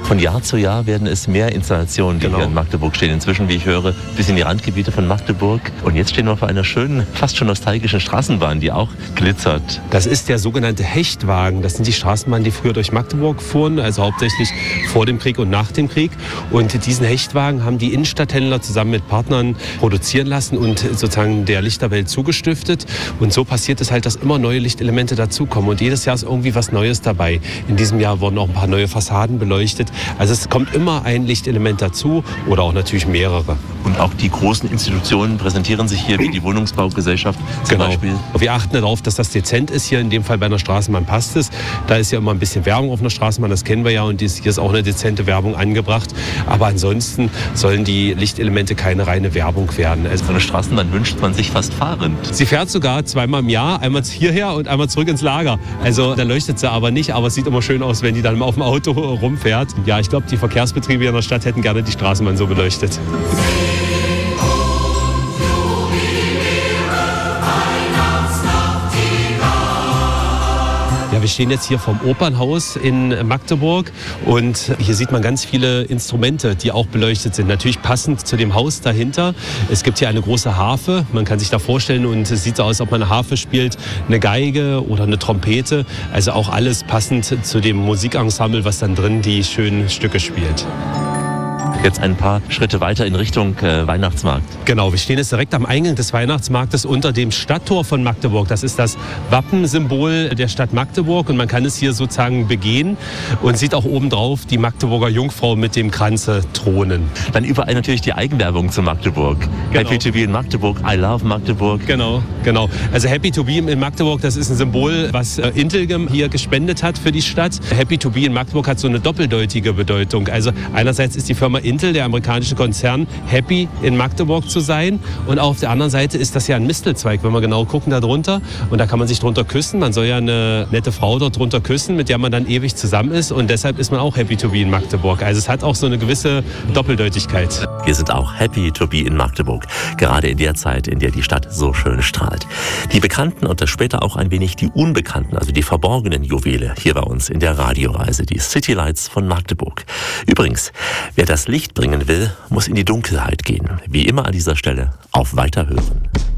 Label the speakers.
Speaker 1: Von Jahr zu Jahr werden es mehr Installationen, die hier in Magdeburg stehen. Inzwischen, wie ich höre, bis in die Randgebiete von Magdeburg. Und jetzt stehen wir vor einer schönen, fast schon nostalgischen Straßenbahn, die auch glitzert.
Speaker 2: Das ist der sogenannte Hechtwagen. Das sind die Straßenbahnen, die früher durch Magdeburg fuhren, also hauptsächlich vor dem Krieg und nach dem Krieg. Und diesen Hechtwagen haben die Innenstadthändler zusammen mit Partnern produzieren lassen und sozusagen der Lichterwelt zugestiftet. Und so passiert es halt, dass immer neue Lichtelemente dazukommen. Und jedes Jahr ist irgendwie was Neues dabei. In diesem Jahr wurden auch ein paar neue Fassaden beleuchtet. Also es kommt immer ein Lichtelement dazu oder auch natürlich mehrere.
Speaker 1: Und auch die großen Institutionen präsentieren sich hier, wie die Wohnungsbaugesellschaft zum Beispiel.
Speaker 2: Wir achten darauf, dass das dezent ist. Hier in dem Fall bei einer Straßenbahn passt es. Da ist ja immer ein bisschen Werbung auf einer Straßenbahn, das kennen wir ja. Und hier ist auch eine dezente Werbung angebracht. Aber ansonsten sollen die Lichtelemente keine reine Werbung werden.
Speaker 1: Also so eine Straßenbahn wünscht man sich fast fahrend.
Speaker 2: Sie fährt sogar zweimal im Jahr, einmal hierher und einmal zurück ins Lager. Also da leuchtet sie aber nicht, aber es sieht immer schön aus, wenn die dann auf dem Auto rumfährt. Ja, ich glaube, die Verkehrsbetriebe hier in der Stadt hätten gerne die Straßenbahn so beleuchtet. Ja, wir stehen jetzt hier vom Opernhaus in Magdeburg und hier sieht man ganz viele Instrumente, die auch beleuchtet sind. Natürlich passend zu dem Haus dahinter. Es gibt hier eine große Harfe, man kann sich da vorstellen und es sieht so aus, als ob man eine Harfe spielt, eine Geige oder eine Trompete. Also auch alles passend zu dem Musikensemble, was dann drin die schönen Stücke spielt.
Speaker 1: Jetzt ein paar Schritte weiter in Richtung Weihnachtsmarkt.
Speaker 2: Genau, wir stehen jetzt direkt am Eingang des Weihnachtsmarktes unter dem Stadttor von Magdeburg. Das ist das Wappensymbol der Stadt Magdeburg und man kann es hier sozusagen begehen und sieht auch obendrauf die Magdeburger Jungfrau mit dem Kranze thronen.
Speaker 1: Dann überall natürlich die Eigenwerbung zu Magdeburg. Genau. Happy to be in Magdeburg, I love Magdeburg.
Speaker 2: Genau. Also Happy to be in Magdeburg, das ist ein Symbol, was Intel hier gespendet hat für die Stadt. Happy to be in Magdeburg hat so eine doppeldeutige Bedeutung. Also einerseits ist die Firma Intel, der amerikanische Konzern, happy in Magdeburg zu sein. Und auf der anderen Seite ist das ja ein Mistelzweig, wenn wir genau gucken da drunter. Und da kann man sich drunter küssen. Man soll ja eine nette Frau dort drunter küssen, mit der man dann ewig zusammen ist. Und deshalb ist man auch happy to be in Magdeburg. Also es hat auch so eine gewisse Doppeldeutigkeit.
Speaker 1: Wir sind auch happy to be in Magdeburg. Gerade in der Zeit, in der die Stadt so schön strahlt. Die bekannten und später auch ein wenig die unbekannten, also die verborgenen Juwele hier bei uns in der Radioreise, die City Lights von Magdeburg. Übrigens, wer das Licht bringen will, muss in die Dunkelheit gehen. Wie immer an dieser Stelle auf Weiterhören.